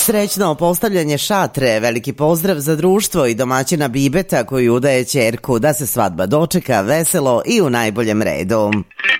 Srećno postavljanje šatre, veliki pozdrav za društvo i domaćina Bibeta koji udaje ćerku da se svadba dočeka veselo i u najboljem redu.